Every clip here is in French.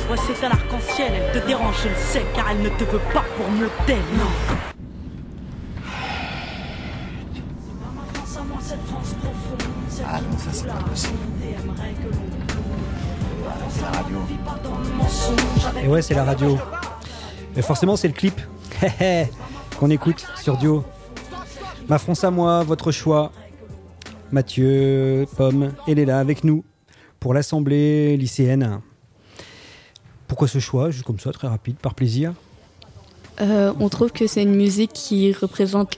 Ouais, c'est un arc-en-ciel, elle te dérange, je le sais, car elle ne te veut pas pour mieux d'elle, non. Ah non, ça c'est pas possible. C'est la radio. Et ouais, c'est la radio. Et forcément, c'est le clip qu'on écoute sur Duo. Ma France à moi, votre choix. Mathieu, Pomme et Léla avec nous pour l'assemblée lycéenne. Pourquoi ce choix? Juste comme ça, très rapide, par plaisir. On trouve que c'est une musique qui représente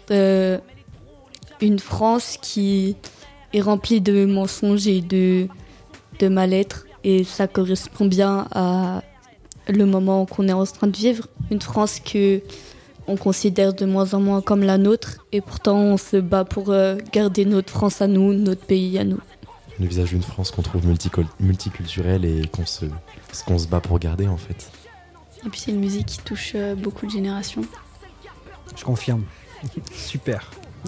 une France qui est remplie de mensonges et de mal-être. Et ça correspond bien à le moment qu'on est en train de vivre. Une France qu'on considère de moins en moins comme la nôtre. Et pourtant, on se bat pour garder notre France à nous, notre pays à nous. Le visage d'une France qu'on trouve multiculturelle et qu'on se bat pour garder, en fait. Et puis c'est une musique qui touche beaucoup de générations. Je confirme. Super.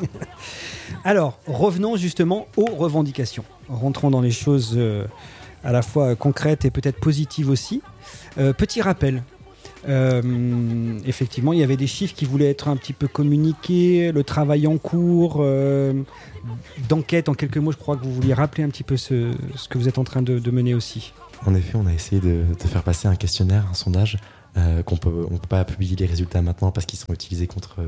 Alors, revenons justement aux revendications. Rentrons dans les choses à la fois concrètes et peut-être positives aussi. Petit rappel. Effectivement, il y avait des chiffres qui voulaient être un petit peu communiqués, le travail en cours, d'enquête. En quelques mots, je crois que vous vouliez rappeler un petit peu ce que vous êtes en train de mener aussi. En effet, on a essayé de faire passer un questionnaire, un sondage, on peut pas publier les résultats maintenant parce qu'ils sont utilisés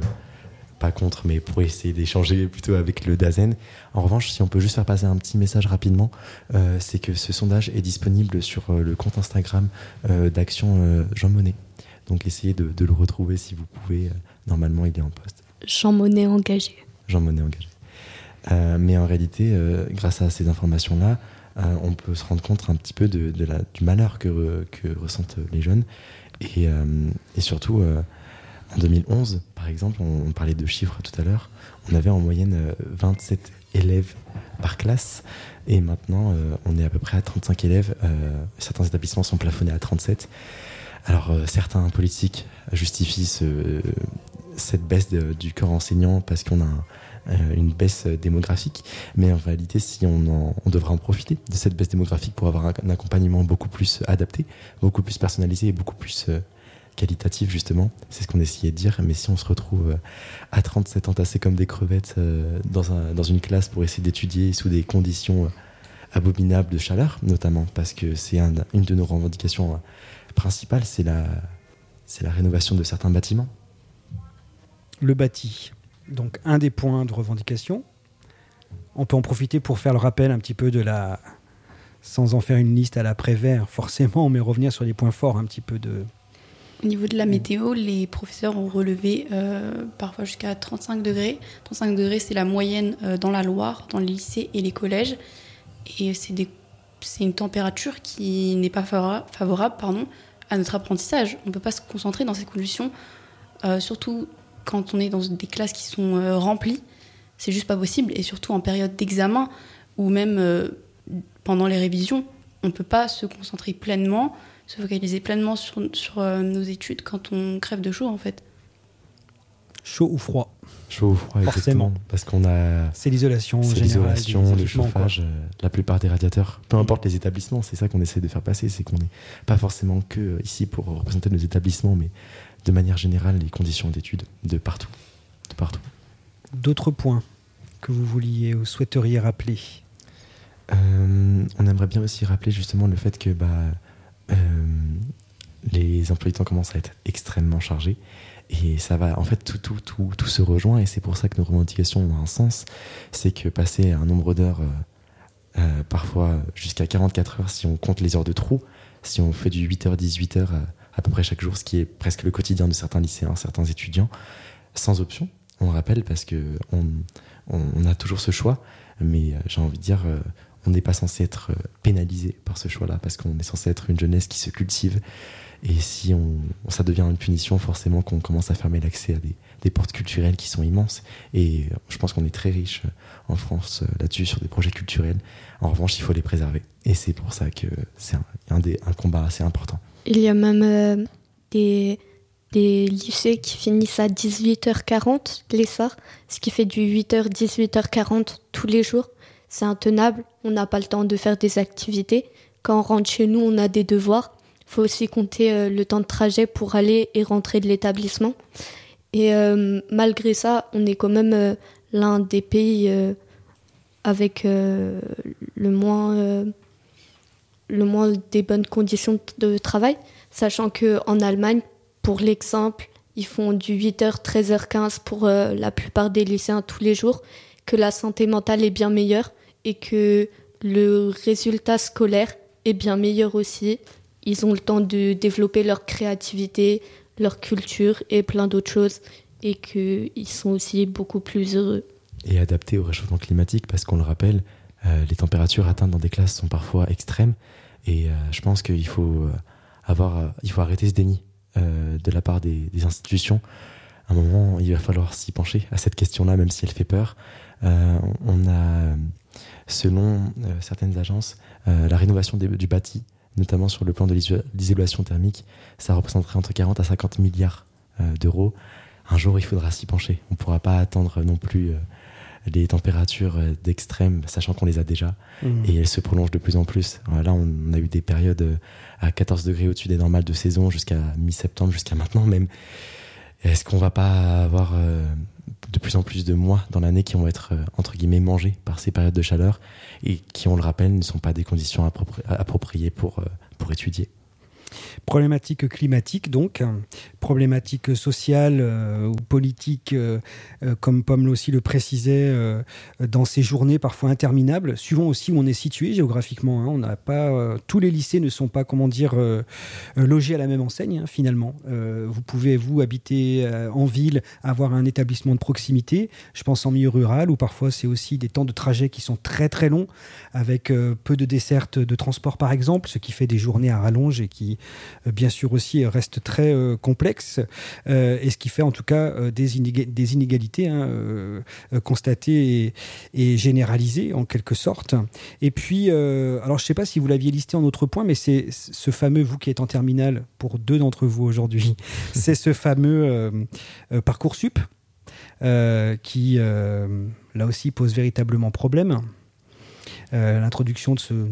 mais pour essayer d'échanger plutôt avec le DAZEN. En revanche, si on peut juste faire passer un petit message rapidement, c'est que ce sondage est disponible sur le compte Instagram d'Action Jean Monnet. Donc essayez de le retrouver si vous pouvez. Normalement, il est en poste. Jean Monnet engagé. Jean Monnet engagé. Mais en réalité, grâce à ces informations-là, on peut se rendre compte un petit peu du malheur que ressentent les jeunes. Et surtout, en 2011, par exemple, on parlait de chiffres tout à l'heure, on avait en moyenne 27 élèves par classe. Et maintenant, on est à peu près à 35 élèves. Certains établissements sont plafonnés à 37. Alors, certains politiques justifient cette baisse du corps enseignant parce qu'on a une baisse démographique, mais en réalité, on devrait en profiter de cette baisse démographique pour avoir un accompagnement beaucoup plus adapté, beaucoup plus personnalisé et beaucoup plus qualitatif, justement. C'est ce qu'on essayait de dire, mais si on se retrouve à 37 entassés comme des crevettes dans une classe pour essayer d'étudier sous des conditions abominables de chaleur, notamment, parce que c'est une de nos revendications principales, c'est la rénovation de certains bâtiments. Le bâti. Donc, un des points de revendication. On peut en profiter pour faire le rappel un petit peu sans en faire une liste à la Prévert, forcément, mais revenir sur les points forts un petit peu de... Au niveau de la météo, les professeurs ont relevé parfois jusqu'à 35 degrés. 35 degrés, c'est la moyenne dans la Loire, dans les lycées et les collèges. Et c'est une température qui n'est pas favorable à notre apprentissage. On ne peut pas se concentrer dans ces conditions, surtout quand on est dans des classes qui sont remplies. C'est juste pas possible. Et surtout en période d'examen ou même pendant les révisions, on ne peut pas se concentrer pleinement, se focaliser pleinement sur nos études quand on crève de chaud, en fait. Chaud ou froid? Chaud ou froid, forcément. Exactement. Parce qu'on a... C'est l'isolation générale. C'est l'isolation, le chauffage, la plupart des radiateurs. Peu importe les établissements, c'est ça qu'on essaie de faire passer. C'est qu'on n'est pas forcément que ici pour représenter nos établissements, mais de manière générale, les conditions d'études de partout. D'autres points que vous vouliez ou souhaiteriez rappeler? On aimerait bien aussi rappeler justement le fait que les emplois du temps commencent à être extrêmement chargés et ça va, en fait tout se rejoint et c'est pour ça que nos revendications ont un sens. C'est que passer un nombre d'heures parfois jusqu'à 44 heures si on compte les heures de trou, si on fait du 8h 18h à peu près chaque jour, ce qui est presque le quotidien de certains lycéens, certains étudiants, sans option, on le rappelle, parce que on a toujours ce choix, mais j'ai envie de dire on n'est pas censé être pénalisé par ce choix-là, parce qu'on est censé être une jeunesse qui se cultive. Et si ça devient une punition, forcément qu'on commence à fermer l'accès à des portes culturelles qui sont immenses. Et je pense qu'on est très riche en France là-dessus, sur des projets culturels. En revanche, il faut les préserver. Et c'est pour ça que c'est un combat assez important. Il y a même des lycées qui finissent à 18h40 les soirs, ce qui fait du 8h, 18h40 tous les jours. C'est intenable, on n'a pas le temps de faire des activités. Quand on rentre chez nous, on a des devoirs. faut aussi compter le temps de trajet pour aller et rentrer de l'établissement. Et malgré ça, on est quand même l'un des pays avec le moins des bonnes conditions de travail, sachant qu'en Allemagne, pour l'exemple, ils font du 8h, 13h15 pour la plupart des lycéens tous les jours, que la santé mentale est bien meilleure et que le résultat scolaire est bien meilleur aussi. Ils ont le temps de développer leur créativité, leur culture et plein d'autres choses, et qu'ils sont aussi beaucoup plus heureux. Et adaptés au réchauffement climatique, parce qu'on le rappelle, les températures atteintes dans des classes sont parfois extrêmes, et je pense qu'il faut arrêter ce déni de la part des institutions. À un moment, il va falloir s'y pencher à cette question-là, même si elle fait peur. On a, selon certaines agences, la rénovation du bâti, notamment sur le plan de l'isolation thermique, ça représenterait entre 40 à 50 milliards d'euros. Un jour, il faudra s'y pencher. On ne pourra pas attendre non plus les températures d'extrême, sachant qu'on les a déjà, et elles se prolongent de plus en plus. Là, on a eu des périodes à 14 degrés au-dessus des normales de saison, jusqu'à mi-septembre, jusqu'à maintenant même. Est-ce qu'on ne va pas avoir de plus en plus de mois dans l'année qui vont être, entre guillemets, mangés par ces périodes de chaleur, et qui, on le rappelle, ne sont pas des conditions appropriées pour étudier? Problématique climatique, donc, problématique sociale ou politique, comme Pomme aussi le précisait, dans ces journées parfois interminables, suivant aussi où on est situé géographiquement. On n'a pas, tous les lycées ne sont pas, logés à la même enseigne, finalement. Vous pouvez, vous, habiter en ville, avoir un établissement de proximité. Je pense en milieu rural, où parfois c'est aussi des temps de trajet qui sont très très longs, avec peu de dessertes de transport, par exemple, ce qui fait des journées à rallonge et qui bien sûr aussi reste très complexe, et ce qui fait en tout cas des inégalités constatées et généralisées en quelque sorte. Et puis, alors je ne sais pas si vous l'aviez listé en autre point, mais c'est ce fameux, vous qui êtes en terminale, pour 2 d'entre vous aujourd'hui, c'est ce fameux Parcoursup qui, là aussi, pose véritablement problème. L'introduction de ce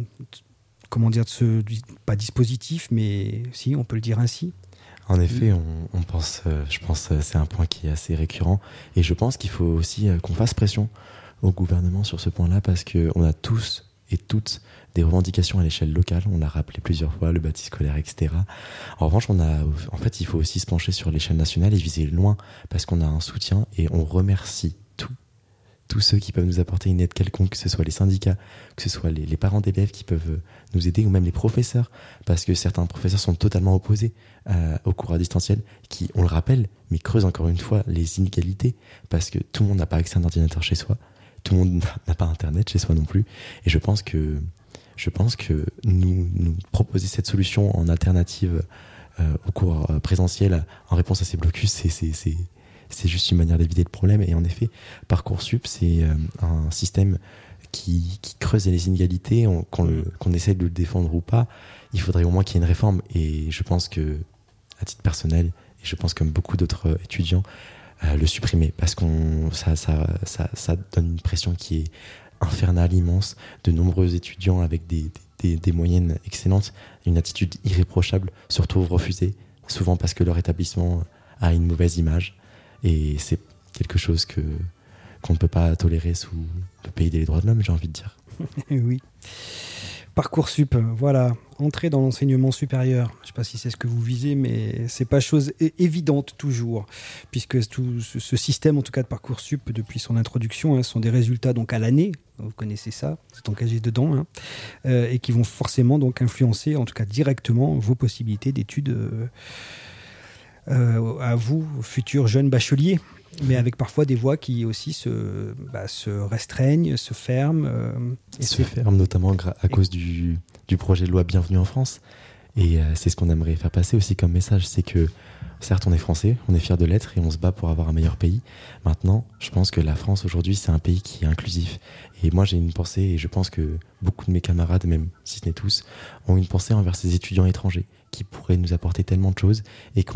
pas dispositif, mais si, on peut le dire ainsi. En effet, on pense, je pense que c'est un point qui est assez récurrent, et je pense qu'il faut aussi qu'on fasse pression au gouvernement sur ce point-là, parce qu'on a tous et toutes des revendications à l'échelle locale, on l'a rappelé plusieurs fois, le bâti scolaire, etc. En revanche, il faut aussi se pencher sur l'échelle nationale et viser loin, parce qu'on a un soutien, et on remercie tous ceux qui peuvent nous apporter une aide quelconque, que ce soit les syndicats, que ce soit les parents d'élèves qui peuvent nous aider, ou même les professeurs, parce que certains professeurs sont totalement opposés au cours à distanciel, qui, on le rappelle, mais creusent encore une fois les inégalités, parce que tout le monde n'a pas accès à un ordinateur chez soi, tout le monde n'a pas Internet chez soi non plus, et je pense que nous proposer cette solution en alternative au cours présentiel en réponse à ces blocus, c'est juste une manière d'éviter le problème. Et en effet, Parcoursup, c'est un système qui creuse les inégalités, qu'on essaie de le défendre ou pas. Il faudrait au moins qu'il y ait une réforme. Et je pense que, à titre personnel, et je pense comme beaucoup d'autres étudiants, le supprimer. Parce que ça donne une pression qui est infernale, immense. De nombreux étudiants avec des moyennes excellentes, une attitude irréprochable, se retrouvent refusés, souvent parce que leur établissement a une mauvaise image. Et c'est quelque chose qu'on ne peut pas tolérer sous le pays des droits de l'homme, j'ai envie de dire. Oui. Parcoursup, voilà, entrer dans l'enseignement supérieur. Je ne sais pas si c'est ce que vous visez, mais ce n'est pas chose évidente toujours, puisque tout ce système, en tout cas de Parcoursup, depuis son introduction, sont des résultats donc à l'année. Vous connaissez ça, vous êtes engagé dedans, et qui vont forcément donc influencer, en tout cas directement, vos possibilités d'études à vous, futurs jeunes bacheliers, mais avec parfois des voies qui aussi se restreignent, se ferment. Ferment notamment à cause du projet de loi Bienvenue en France. Et c'est ce qu'on aimerait faire passer aussi comme message, c'est que certes on est français, on est fiers de l'être et on se bat pour avoir un meilleur pays. Maintenant, je pense que la France aujourd'hui c'est un pays qui est inclusif. Et moi j'ai une pensée, et je pense que beaucoup de mes camarades, même si ce n'est tous, ont une pensée envers ces étudiants étrangers qui pourraient nous apporter tellement de choses, et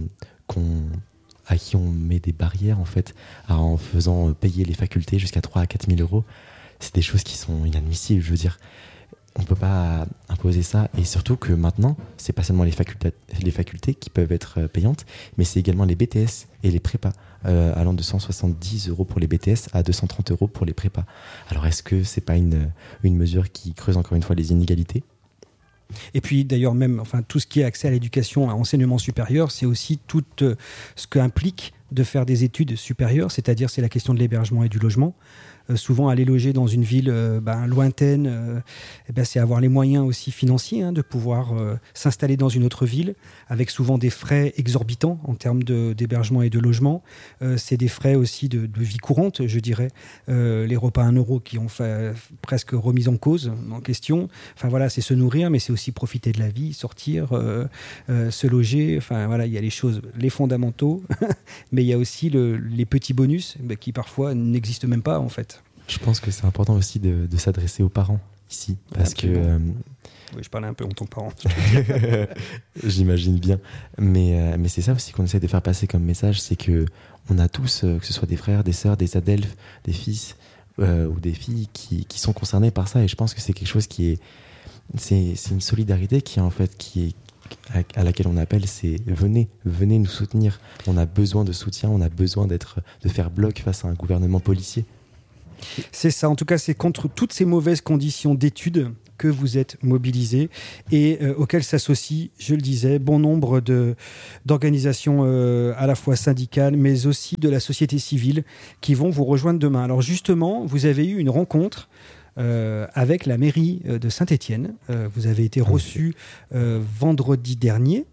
à qui on met des barrières en fait, en faisant payer les facultés jusqu'à 3 à 4 000 euros. C'est des choses qui sont inadmissibles. Je veux dire, on peut pas imposer ça, et surtout que maintenant, c'est pas seulement les facultés qui peuvent être payantes, mais c'est également les BTS et les prépas, allant de 170 € pour les BTS à 230 € pour les prépas. Alors est-ce que c'est pas une mesure qui creuse encore une fois les inégalités ? Et puis d'ailleurs même, tout ce qui est accès à l'éducation, à l'enseignement supérieur, c'est aussi tout ce qu'implique de faire des études supérieures, c'est-à-dire c'est la question de l'hébergement et du logement. Souvent aller loger dans une ville lointaine, c'est avoir les moyens aussi financiers de pouvoir s'installer dans une autre ville, avec souvent des frais exorbitants en termes d'hébergement et de logement. C'est des frais aussi de vie courante, je dirais. Les repas à 1 € qui ont presque remis en cause, en question. C'est se nourrir, mais c'est aussi profiter de la vie, sortir, se loger. Il y a les choses, les fondamentaux, mais il y a aussi les petits bonus qui parfois n'existent même pas en fait. Je pense que c'est important aussi de s'adresser aux parents ici, parce absolument. Oui, je parlais un peu en tant que parent. J'imagine bien, mais c'est ça aussi qu'on essaie de faire passer comme message, c'est que on a tous, que ce soit des frères, des sœurs, des adelphes, des fils ou des filles qui sont concernés par ça, et je pense que c'est quelque chose c'est une solidarité à laquelle on appelle, c'est venez nous soutenir. On a besoin de soutien, on a besoin de faire bloc face à un gouvernement policier. C'est ça, en tout cas, c'est contre toutes ces mauvaises conditions d'études que vous êtes mobilisés et auxquelles s'associent, je le disais, bon nombre d'organisations à la fois syndicales, mais aussi de la société civile qui vont vous rejoindre demain. Alors justement, vous avez eu une rencontre avec la mairie de Saint-Étienne. Vous avez été reçu vendredi dernier.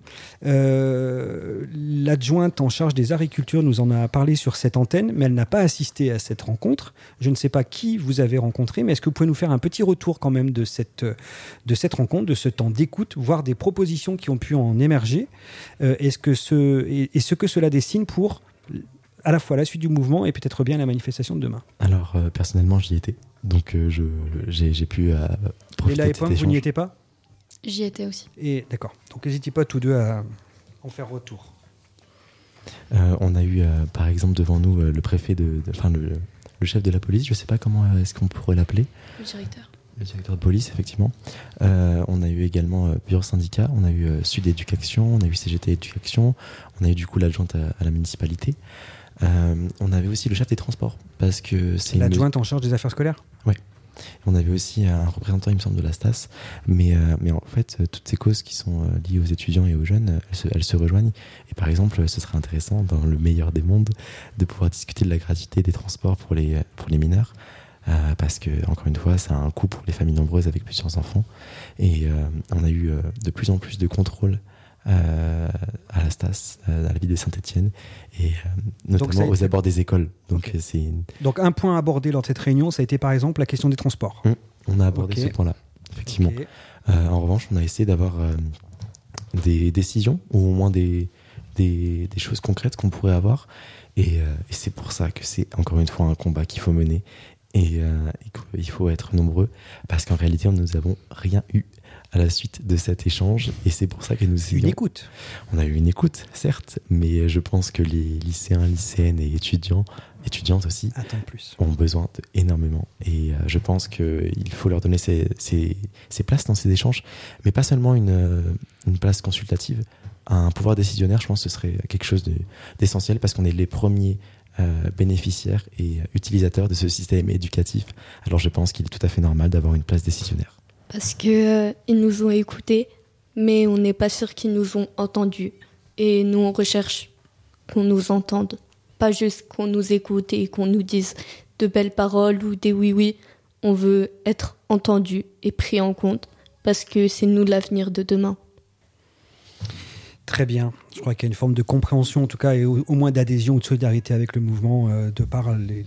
L'adjointe en charge des agricultures nous en a parlé sur cette antenne, mais elle n'a pas assisté à cette rencontre. Je ne sais pas qui vous avez rencontré, mais est-ce que vous pouvez nous faire un petit retour quand même de cette rencontre, de ce temps d'écoute, voire des propositions qui ont pu en émerger, ce que cela dessine pour à la fois la suite du mouvement et peut-être bien la manifestation de demain? Alors, personnellement, j'y étais. Donc, j'ai pu profiter de cet échange. Vous n'y étiez pas? J'y étais aussi. Et d'accord. Donc, n'hésitez pas tous deux à en faire retour. On a eu, par exemple, devant nous le préfet le chef de la police. Je ne sais pas comment est-ce qu'on pourrait l'appeler. Le directeur. Le directeur de police, effectivement. On a eu également plusieurs syndicats. On a eu Sud Éducation, on a eu CGT Éducation, on a eu du coup l'adjointe à la municipalité. On avait aussi le chef des transports, parce que c'est l'adjointe en charge des affaires scolaires. Oui. On avait aussi un représentant, il me semble, de la STAS. Mais en fait, toutes ces causes qui sont liées aux étudiants et aux jeunes, elles se rejoignent. Et par exemple, ce serait intéressant, dans le meilleur des mondes, de pouvoir discuter de la gratuité des transports pour les mineurs. Parce que, encore une fois, ça a un coût pour les familles nombreuses avec plusieurs enfants. Et on a eu de plus en plus de contrôles à la STAS, à la ville de Saint-Étienne, et notamment aux abords des écoles. Donc, okay. Donc un point abordé lors de cette réunion, ça a été par exemple la question des transports. On a abordé ce point-là, effectivement. Okay. En revanche, on a essayé d'avoir des décisions, ou au moins des choses concrètes qu'on pourrait avoir. Et c'est pour ça que c'est encore une fois un combat qu'il faut mener. Et il faut être nombreux, parce qu'en réalité, nous n'avons rien eu à la suite de cet échange, et c'est pour ça que nous une écoute. On a eu une écoute, certes, mais je pense que les lycéens, lycéennes et étudiantes aussi ont besoin énormément, et je pense qu'il faut leur donner ces places dans ces échanges, mais pas seulement une place consultative, un pouvoir décisionnaire. Je pense que ce serait quelque chose d'essentiel, parce qu'on est les premiers bénéficiaires et utilisateurs de ce système éducatif. Alors je pense qu'il est tout à fait normal d'avoir une place décisionnaire. Parce qu'ils nous ont écoutés, mais on n'est pas sûr qu'ils nous ont entendus. Et nous, on recherche qu'on nous entende. Pas juste qu'on nous écoute et qu'on nous dise de belles paroles ou des oui-oui. On veut être entendus et pris en compte, parce que c'est nous l'avenir de demain. Très bien. Je crois qu'il y a une forme de compréhension, en tout cas, et au moins d'adhésion ou de solidarité avec le mouvement, de par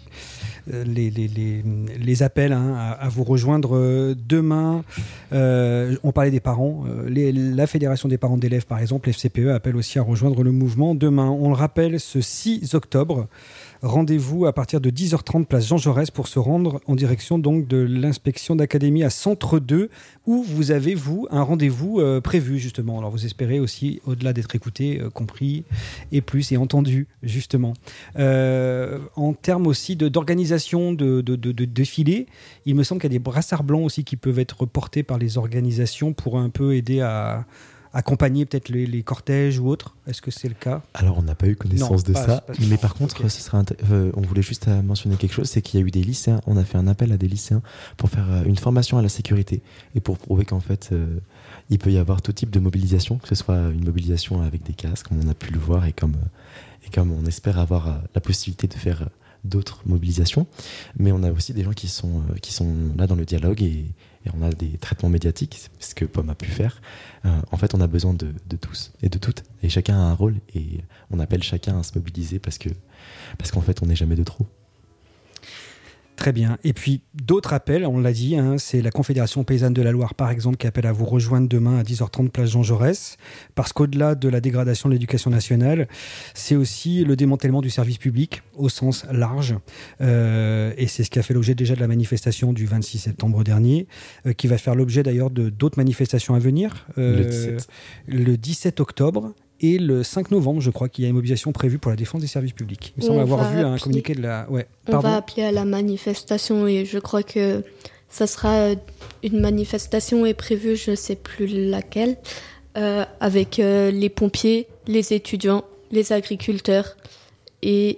les appels à vous rejoindre demain. On parlait des parents. La Fédération des parents d'élèves, par exemple, FCPE, appelle aussi à rejoindre le mouvement demain. On le rappelle, ce 6 octobre, rendez-vous à partir de 10h30, place Jean Jaurès, pour se rendre en direction donc de l'inspection d'académie à Centre 2, où vous avez, vous, un rendez-vous prévu, justement. Alors, vous espérez aussi, au-delà d'être écouté, écouté, compris et plus et entendu justement. En termes aussi d'organisation de défilés, il me semble qu'il y a des brassards blancs aussi qui peuvent être portés par les organisations pour un peu aider à accompagner peut-être les cortèges ou autres. Est-ce que c'est le cas ? Alors, on n'a pas eu connaissance de ça. Mais par contre, okay. ce serait on voulait juste mentionner quelque chose, c'est qu'il y a eu des lycéens. On a fait un appel à des lycéens pour faire une formation à la sécurité et pour prouver qu'en fait, il peut y avoir tout type de mobilisation, que ce soit une mobilisation avec des casques, comme on a pu le voir, et comme on espère avoir la possibilité de faire d'autres mobilisations. Mais on a aussi des gens qui sont là dans le dialogue et on a des traitements médiatiques, c'est ce que POM a pu faire. En fait, on a besoin de tous et de toutes. Et chacun a un rôle et on appelle chacun à se mobiliser parce qu'en fait, on n'est jamais de trop. Très bien. Et puis, d'autres appels, on l'a dit, c'est la Confédération Paysanne de la Loire, par exemple, qui appelle à vous rejoindre demain à 10h30 place Jean Jaurès, parce qu'au-delà de la dégradation de l'éducation nationale, c'est aussi le démantèlement du service public au sens large. Et c'est ce qui a fait l'objet déjà de la manifestation du 26 septembre dernier, qui va faire l'objet d'ailleurs de d'autres manifestations à venir. Le 17 octobre. Et le 5 novembre, je crois qu'il y a une mobilisation prévue pour la défense des services publics. Il me semble avoir vu un communiqué de la... Ouais. On va appeler à la manifestation et je crois que ça sera une manifestation est prévue, je ne sais plus laquelle, avec les pompiers, les étudiants, les agriculteurs et...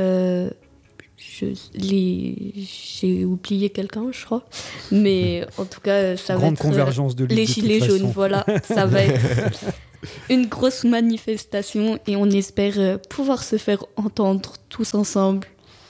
j'ai oublié quelqu'un, je crois. Mais en tout cas, ça va être... Grande convergence de lutte, les gilets jaunes, voilà. Ça va être... une grosse manifestation et on espère pouvoir se faire entendre tous ensemble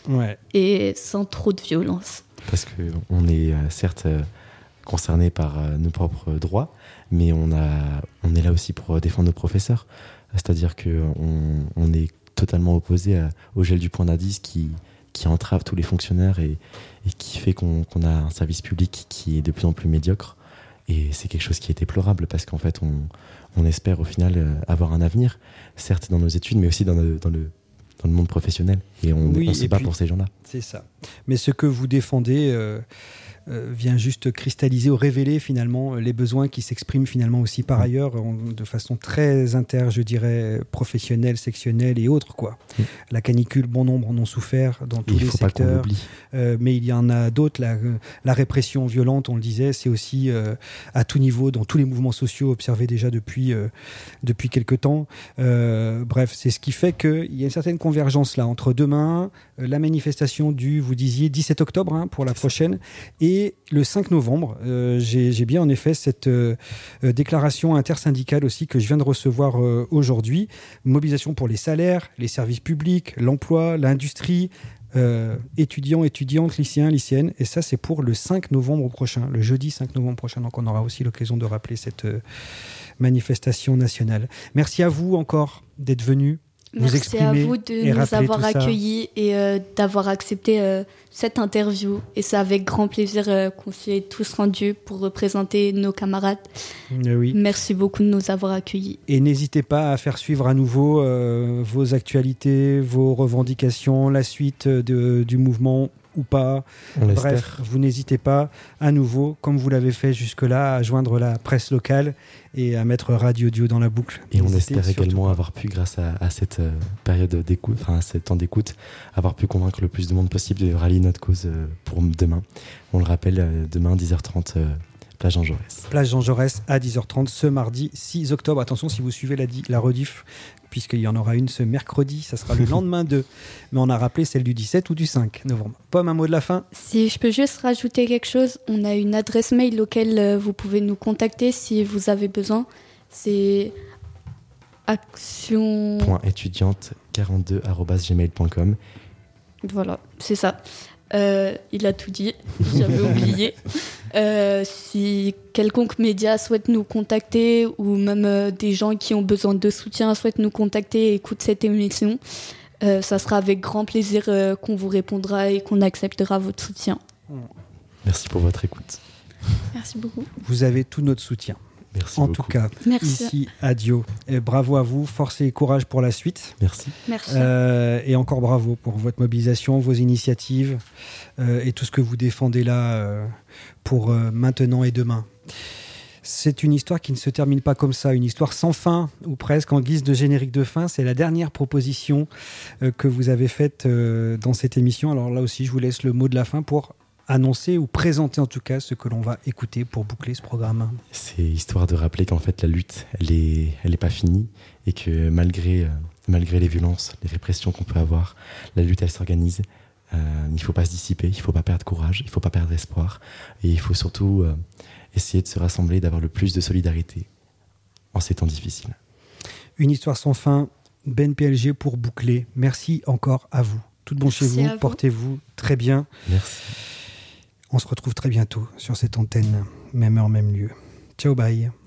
et sans trop de violence. Parce qu'on est certes concerné par nos propres droits, mais on est là aussi pour défendre nos professeurs. C'est-à-dire qu'on est totalement opposé au gel du point d'indice qui entrave tous les fonctionnaires et qui fait qu'on a un service public qui est de plus en plus médiocre. Et c'est quelque chose qui est déplorable parce qu'en fait, on espère au final avoir un avenir, certes dans nos études, mais aussi dans le monde professionnel. Et on se bat pour ces gens-là. C'est ça. Mais ce que vous défendez vient juste cristalliser ou révéler finalement les besoins qui s'expriment finalement aussi par ailleurs de façon très je dirais, professionnelle, sectionnelle et autres, quoi. La canicule, bon nombre en ont souffert dans tous les secteurs. Mais il y en a d'autres. La répression violente, on le disait, c'est aussi à tout niveau, dans tous les mouvements sociaux observés déjà depuis quelque temps. Bref, c'est ce qui fait qu'il y a une certaine convergence là entre demain, la manifestation vous disiez 17 octobre pour la prochaine, et le 5 novembre, j'ai bien en effet cette déclaration intersyndicale aussi que je viens de recevoir aujourd'hui. Mobilisation pour les salaires, les services publics, l'emploi, l'industrie, étudiants, étudiantes, lycéens, lycéennes. Et ça, c'est pour le 5 novembre prochain, le jeudi 5 novembre prochain. Donc on aura aussi l'occasion de rappeler cette manifestation nationale. Merci à vous encore d'être venus. Merci à vous de nous avoir accueillis et d'avoir accepté cette interview. Et c'est avec grand plaisir qu'on s'y est tous rendus pour représenter nos camarades. Oui. Merci beaucoup de nous avoir accueillis. Et n'hésitez pas à faire suivre à nouveau vos actualités, vos revendications, la suite du mouvement ou pas. Bref, vous n'hésitez pas à nouveau, comme vous l'avez fait jusque-là, à joindre la presse locale et à mettre Radio Dio dans la boucle. Et on espère également avoir pu, grâce à cette période d'écoute, enfin à ce temps d'écoute, avoir pu convaincre le plus de monde possible de rallier notre cause pour demain. On le rappelle, demain 10h30, place Jean Jaurès. Place Jean Jaurès à 10h30 ce mardi 6 octobre. Attention, si vous suivez la rediff, puisqu'il y en aura une ce mercredi, ça sera le lendemain 2. Mais on a rappelé celle du 17 ou du 5 novembre. Pomme, un mot de la fin ? Si je peux juste rajouter quelque chose, on a une adresse mail auquel vous pouvez nous contacter si vous avez besoin. C'est action.étudiante42@gmail.com. Voilà, c'est ça. Il a tout dit, j'avais oublié. Si quelconque média souhaite nous contacter ou même des gens qui ont besoin de soutien souhaitent nous contacter et écoutent cette émission, ça sera avec grand plaisir qu'on vous répondra et qu'on acceptera votre soutien. Merci pour votre écoute. Merci beaucoup. Vous avez tout notre soutien. Merci en beaucoup. tout cas, merci. Ici à Dio. Et bravo à vous, force et courage pour la suite. Merci. Merci. Et encore bravo pour votre mobilisation, vos initiatives et tout ce que vous défendez là pour maintenant et demain. C'est une histoire qui ne se termine pas comme ça, une histoire sans fin, ou presque en guise de générique de fin. C'est la dernière proposition que vous avez faite dans cette émission. Alors là aussi, je vous laisse le mot de la fin pour annoncer ou présenter en tout cas ce que l'on va écouter pour boucler ce programme. C'est histoire de rappeler qu'en fait la lutte, elle est pas finie et que malgré les violences, les répressions qu'on peut avoir, la lutte elle s'organise. Il ne faut pas se dissiper, il ne faut pas perdre courage, il ne faut pas perdre espoir et il faut surtout essayer de se rassembler, d'avoir le plus de solidarité en ces temps difficiles. Une histoire sans fin, Ben PLG pour boucler. Merci encore à vous. Tout bon chez vous, portez-vous très bien. Merci. On se retrouve très bientôt sur cette antenne, même heure, même lieu. Ciao, bye.